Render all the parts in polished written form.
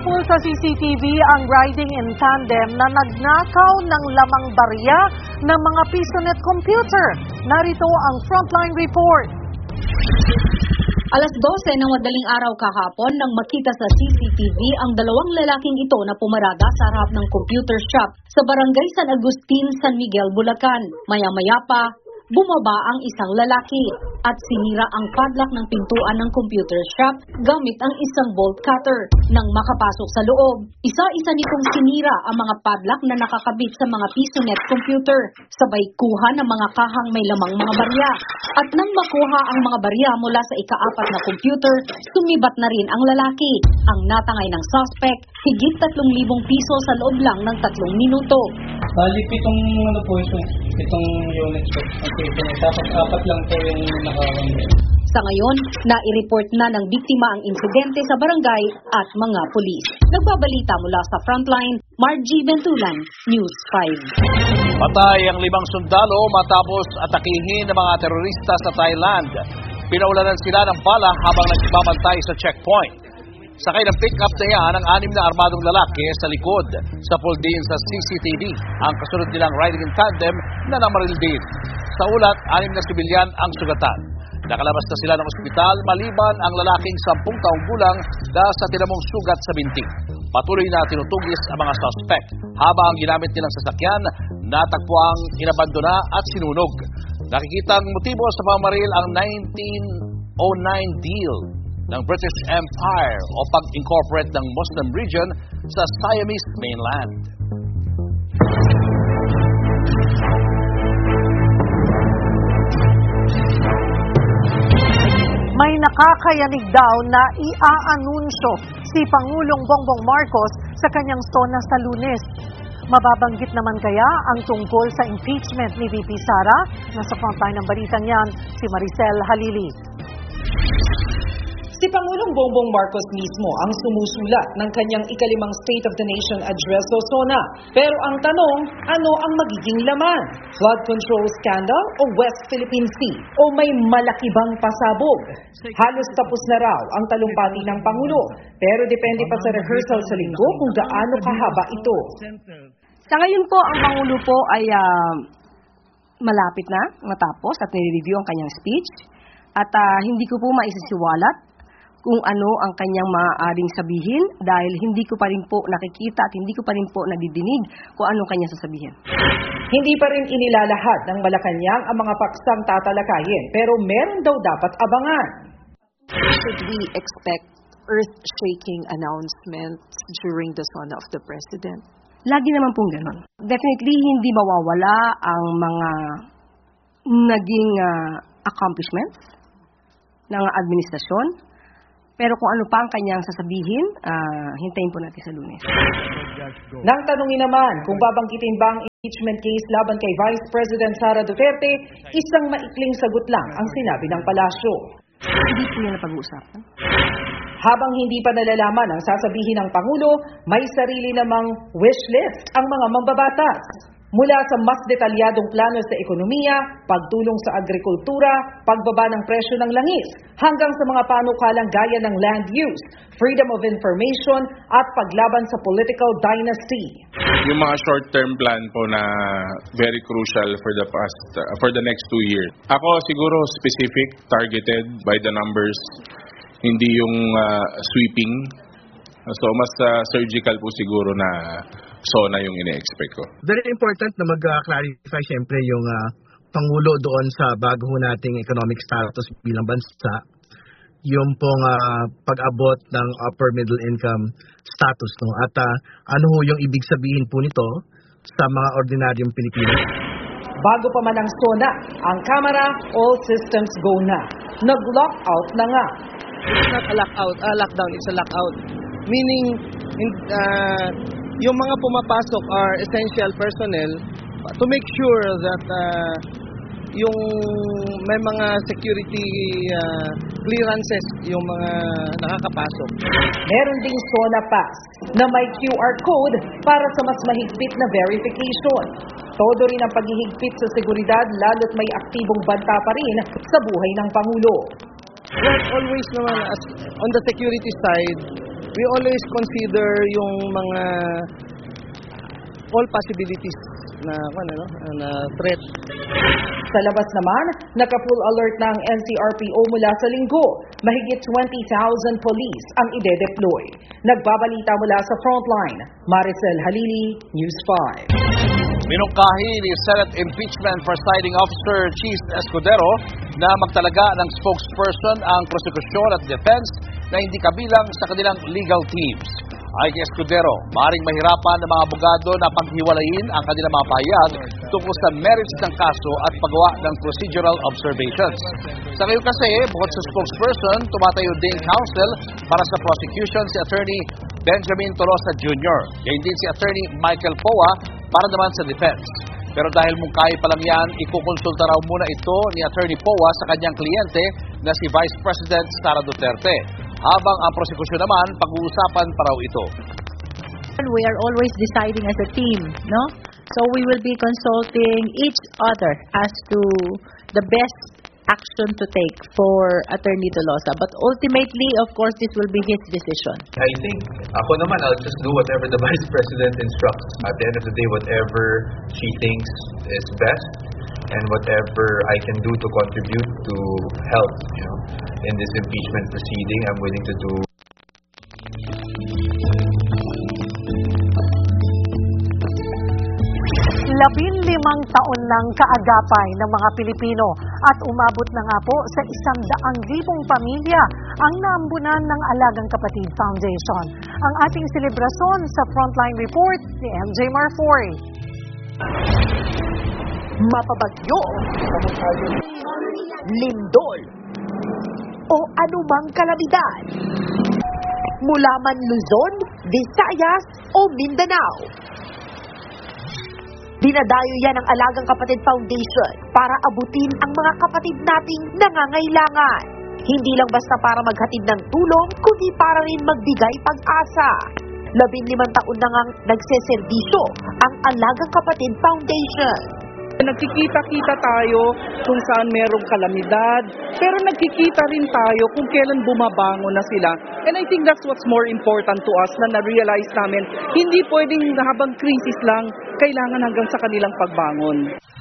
Napul sa CCTV ang riding in tandem na nagnakaw ng lamang barya ng mga PisoNet computer. Narito ang Frontline Report. Alas 12 ng madaling araw kahapon nang makita sa CCTV ang dalawang lalaking ito na pumarada sa harap ng computer shop sa Barangay San Agustin, San Miguel, Bulacan. Maya-maya pa, bumaba ang isang lalaki at sinira ang padlock ng pintuan ng computer shop gamit ang isang bolt cutter. Nang makapasok sa loob, isa-isa nitong sinira ang mga padlock na nakakabit sa mga PisoNet computer, sabay kuha ng mga kahang may lamang mga barya. At nang makuha ang mga barya mula sa ika-4 na computer, sumibat na rin ang lalaki. Ang natangay ng suspect, higit 3,000 piso sa loob lang ng 3 minuto. Bali, pitong unit po. Okay, tapos 4 lang po yung nakawin. Sa ngayon, nai-report na ng biktima ang insidente sa barangay at mga pulis. Nagbabalita mula sa Frontline, Margie Bentulan, News 5. Patay ang 5 sundalo matapos atakihin ng mga terorista sa Thailand. Pinaulanan sila ng bala habang nagbabantay sa checkpoint. Sakay ng pick-up na yan ang 6 na armadong lalaki sa likod. Sa pool din sa CCTV, ang kasunod nilang riding in tandem na namaril din. Sa ulat, 6 na sibilyan ang sugatan. Nakalabas na sila ng ospital maliban ang lalaking 10 taong gulang na sa tinamong sugat sa binti. Patuloy na tinutugis ang mga suspect. Habang ginamit nilang sasakyan, natagpuang inabandona at sinunog. Nakikitang motibo sa pamaril ang 1909 deal ng British Empire o pag-incorporate ng Muslim region sa Siamese mainland. May nakakayanig daw na iaanunsyo si Pangulong Bongbong Marcos sa kanyang SONA sa Lunes. Mababanggit naman kaya ang tungkol sa impeachment ni VP Sara? Nasa frontline ng balitang yan, si Maricel Halili. Si Pangulong Bongbong Marcos mismo ang sumusulat ng kanyang ika-5 State of the Nation Address o SONA. Pero ang tanong, ano ang magiging laman? Flood control scandal o West Philippine Sea? O may malaki bang pasabog? Halos tapos na raw ang talumpati ng Pangulo. Pero depende pa sa rehearsal sa linggo kung gaano kahaba ito. Sa ngayon po, ang Pangulo po ay malapit na matapos at nire-review ang kanyang speech. At hindi ko po maisisiwalat kung ano ang kanyang maaaring sabihin dahil hindi ko pa rin po nakikita at hindi ko pa rin po nadidinig kung ano kanya sasabihin. Hindi pa rin inilalahad ng Malacanang ang mga paksang tatalakayin pero meron daw dapat abangan. Should we expect earth-shaking announcements during the SONA of the President? Lagi naman pong ganon. Definitely hindi mawawala ang mga naging accomplishments ng administrasyon. Pero kung ano pa ang kanyang sasabihin, hintayin po natin sa Lunes. Nang tanungin naman kung babanggitin ba ang impeachment case laban kay Vice President Sara Duterte, isang maikling sagot lang ang sinabi ng palasyo. Hindi po yan napag-uusapan. Habang hindi pa nalalaman ang sasabihin ng Pangulo, may sarili namang wish list ang mga mambabatas. Mula sa mas detalyadong plano sa ekonomiya, pagtulong sa agrikultura, pagbaba ng presyo ng langis, hanggang sa mga panukalang gaya ng land use, freedom of information, at paglaban sa political dynasty. Yung mga short-term plan po na very crucial for the next 2 years. Ako siguro specific, targeted by the numbers, hindi yung sweeping. So mas surgical po siguro na SONA yung ine-expect ko. Very important na mag-clarify siyempre yung Pangulo doon sa bago nating economic status bilang bansa. Yung pong pag-abot ng upper middle income status. No? At ano ho yung ibig sabihin po nito sa mga ordinaryong Pilipino? Bago pa man ang SONA, ang Kamara, all systems go na. Nag-lockout na nga. It's not a lockdown, it's a lockout. Meaning, yung mga pumapasok are essential personnel to make sure that yung may mga security clearances yung mga nakakapasok. Meron ding SONA Pass na may QR code para sa mas mahigpit na verification. Todo rin ang paghihigpit sa seguridad lalo't may aktibong banta pa rin sa buhay ng Pangulo. Well, always naman on the security side, we always consider yung mga all possibilities na threat. Sa labas naman, naka-full alert na ang NCRPO mula sa Linggo. Mahigit 20,000 police ang ide-deploy. Nagbabalita mula sa frontline, Maricel Halili, News 5. Minungkahi ni Senate Impeachment Presiding Officer Chief Escudero na magtalaga ng spokesperson ang prosecution at defense na hindi kabilang sa kanilang legal teams. Ay kay Escudero, maaaring mahirapan ng mga abogado na paghiwalayin ang kanilang mga pahayag tungkol sa merits ng kaso at paggawa ng procedural observations. Sa ngayon kasi, bukod sa spokesperson, tumatayo ding counsel para sa prosecution si Attorney Benjamin Tolosa Jr. Gayon din si Attorney Michael Poa para naman sa defense. Pero dahil mungkahi pa lang yan, ikukonsulta raw muna ito ni Attorney Poa sa kanyang kliyente na si Vice President Sara Duterte. Habang ang prosekusyon naman, pag-uusapan pa raw ito. We are always deciding as a team, no? So we will be consulting each other as to the best action to take for Attorney Tolosa. But ultimately, of course, this will be his decision. I think, ako naman, I'll just do whatever the Vice President instructs. At the end of the day, whatever she thinks is best and whatever I can do to contribute to help, in this impeachment proceeding, I'm willing to do. 15 taon ng kaagapay ng mga Pilipino at umabot na nga po sa 100,000 pamilya ang naambunan ng Alagang Kapatid Foundation. Ang ating selebrasyon sa Frontline Report ni MJ Marfori. Mapabagyo, lindol, o anumang kalamidad. Mula man Luzon, Visayas o Mindanao. Dinadayo yan ng Alagang Kapatid Foundation para abutin ang mga kapatid nating nangangailangan. Hindi lang basta para maghatid ng tulong, kundi para rin magbigay pag-asa. 15 taon na ngang nagseserbisyo ang Alagang Kapatid Foundation. Nagkikita-kita tayo kung saan merong kalamidad, pero nagkikita rin tayo kung kailan bumabangon na sila. And I think that's what's more important to us na na-realize namin, hindi pwedeng habang krisis lang, kailangan hanggang sa kanilang pagbangon.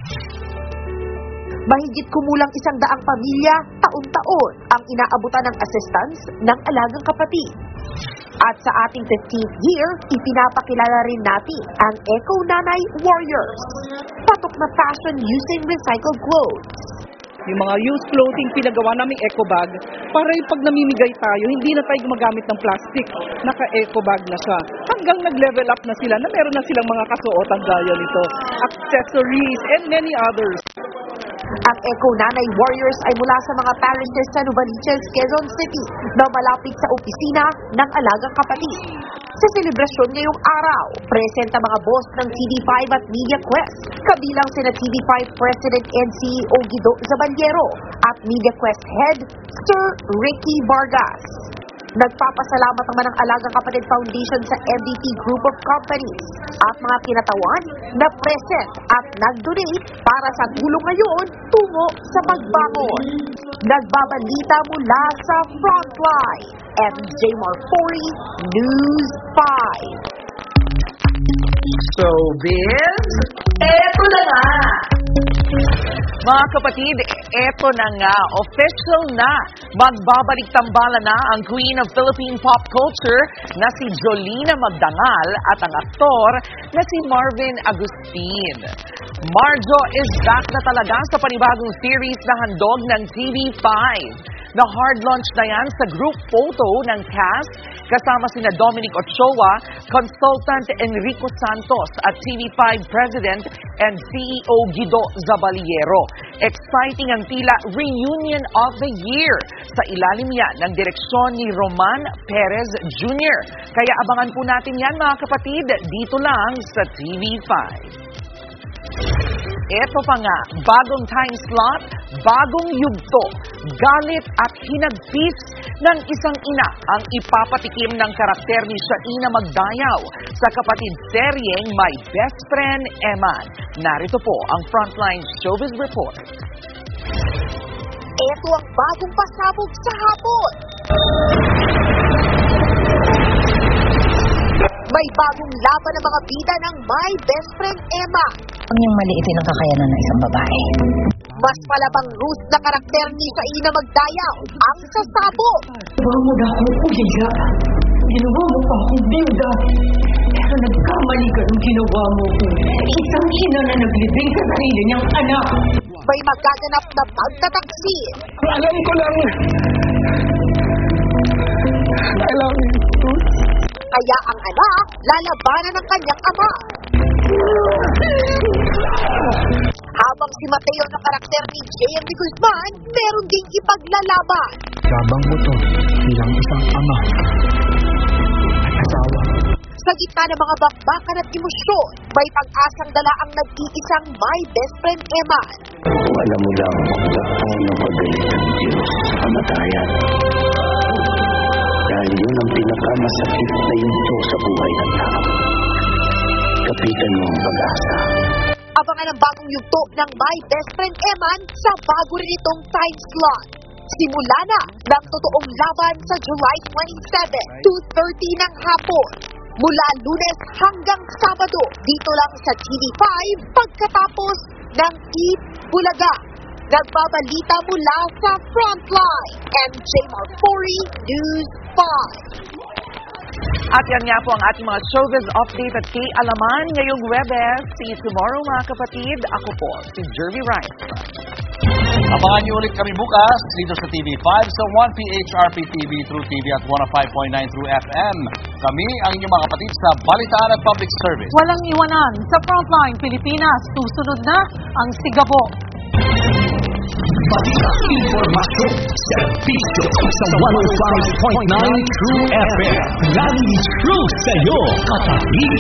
Mahigit kumulang 100 pamilya, taon-taon ang inaabutan ng assistance ng Alagang Kapatid. At sa ating 15th year, ipinapakilala rin natin ang Eco Nanay Warriors. Patok na fashion using recycled clothes. Yung mga used clothing, pinagawa naming eco bag para yung pag namimigay tayo, hindi na tayo gumagamit ng plastic. Naka-eco bag na siya. Hanggang nag-level up na sila na meron na silang mga kasuotan gaya nito. Accessories and many others. Ang Eco Nanay Warriors ay mula sa mga parishes sa Novaliches, Quezon City na malapit sa opisina ng Alagang Kapatid. Sa selebrasyon ngayong araw, present ang mga boss ng TV5 at Media Quest, kabilang sina TV5 President and CEO Guido Zabaliero at Media Quest Head Sir Ricky Vargas. Nagpapasalamat naman ang Alagang Kapatid Foundation sa MVP Group of Companies at mga kinatawan na present at nag-donate para sa tulong ngayon tungo sa pagbangon. Nagbabalita mula sa Frontline, MJ Marfori, News 5. So, Biz, eto na nga! Mga kapatid, eto na nga, official na. Magbabalik tambala na ang Queen of Philippine Pop Culture na si Jolina Magdangal at ang aktor na si Marvin Agustin. Marjo is back na talaga sa panibagong series na handog ng TV5. Na-hard launch na yan sa group photo ng cast kasama sina Dominic Ochoa, consultant Enrico Santos at TV5 President and CEO Guido Zabaliero. Exciting ang tila reunion of the year. Sa ilalim yan ng direksyon ni Roman Perez Jr. Kaya abangan po natin yan mga kapatid dito lang sa TV5. Ito pa nga, bagong time slot, bagong yugto, galit at hinagpis ng isang ina ang ipapatikim ng karakter ni Shaina Magdayaw sa kapatid seryeng My Best Friend Eman. Narito po ang Frontline Showbiz Report. Ito ang bagong pasabog sa hapon. bagong laban ng mga bida ng My Best Friend Emma. Ang yung maliitin ang kakayanan ng isang babae. Mas palabang Ruth na karakter ni Shaina Magdayaw ang sasabog. Huwag mo na akong uliga. Ginawa mo pa akong bida. Pero nagkamali ka ng ginawa mo ko. Isang ina na naglibing sa sarili niyang anak. May magaganap na pagtataksil. Alam ko lang. I love you, Ruth. Kaya ang anak, lalabanan ng kanyang ama. Habang si Mateo na karakter ni J.M. Guzman, meron ding ipaglalaban. Labang mo to bilang isang ama at asawa. Sa gitna ng mga bakbakan at emosyon, may pag-asang dala ang nag-iisang My Best Friend Emma. Alam mo lang kung gaano pagalit ang Diyos sa kamatayan. Dahil yun ang pinakamasakit na yunto sa buhay ng tao. Kapitan mo ang pag-asa. Abangan ang bagong yugto ng My Best Friend Eman sa bago rin itong time slot. Simula na ng totoong laban sa July 27, 2:30 ng hapon. Mula Lunes hanggang Sabado, dito lang sa TV5 pagkatapos ng Eat Bulaga. Nagbabalita mula sa Frontline, MJ Marfori, News 5. At yan nga po ang ating mga showbiz update at kay-alaman ngayong Webes. See you tomorrow mga kapatid. Ako po, si Jervy Rice. Abangan niyo ulit kami bukas dito sa TV5 sa 1PH RPTV True TV at 105.9 True FM. Kami ang inyong mga kapatid sa Balitaan at Public Service. Walang iwanan sa Frontline Pilipinas. Susunod na ang Sigabo. Balita, informasyon, serbisyo sa 105.9 True FM. Laging true sa'yo, kapatid.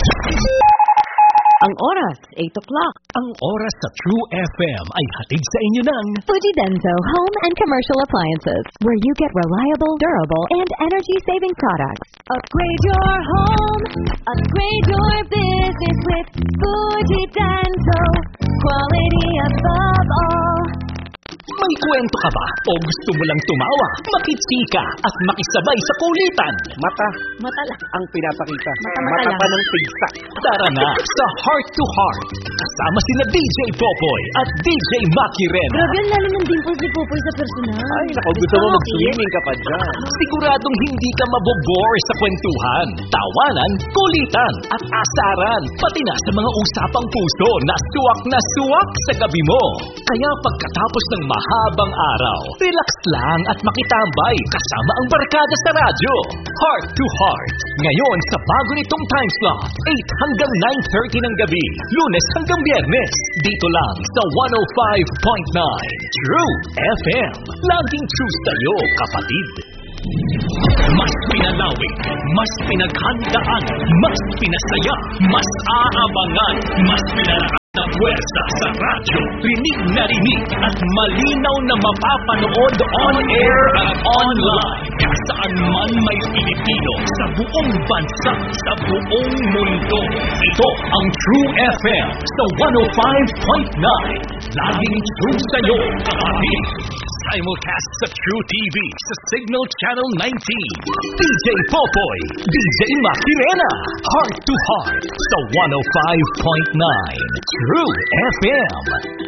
Ang oras, 8 o'clock. Ang oras sa True FM ay hatid sa inyo ng Fujidenso Home and Commercial Appliances, where you get reliable, durable, and energy-saving products. Upgrade your home, upgrade your business with Fujidenso. Quality above all. May kwento ka ba? O gusto mo lang tumawa, makitsika at makisabay sa kulitan? Mata lang ang pinapakita. Mata pa ng pigsa. Tara na sa Heart to Heart. Kasama sina DJ Popoy at DJ Maki Rena. Grabe, ang lalo ng dimples ni Popoy sa personal. Ay, naku, gusto mo mag-swimming ka pa dyan. Siguradong hindi ka mabobore sa kwentuhan, tawanan, kulitan at asaran. Pati na sa mga usapang puso na suwak sa gabi mo. Kaya pagkatapos ng mahabang araw, relax lang at makitambay kasama ang barkada sa radyo. Heart to Heart. Ngayon sa bago nitong time slot, 8 hanggang 9:30 ng gabi, Lunes hanggang Biyernes. Dito lang sa 105.9 True FM. Laging true sa'yo, kapatid. Mas pinalawig, mas pinaghandaan, mas pinasaya, mas aabangan, mas pinaraan na puwersa sa radyo. Rinig na rinig at malinaw na mapapanood on air at online. Saan man may Pilipino sa buong bansa, sa buong mundo. Ito ang True FM sa 105.9. Laging true sa'yo, kapatid. Simulcast sa True TV sa Signal Channel 19. DJ Popoy, DJ Maki Rena. Heart to Heart sa 105.9 True FM.